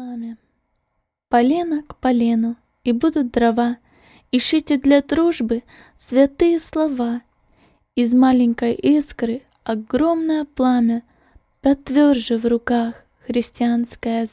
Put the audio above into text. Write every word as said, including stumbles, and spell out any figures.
пламя. Полено к полену, и будут дрова. Ищите для дружбы святые слова. Из маленькой искры огромное пламя, потверже в руках христианское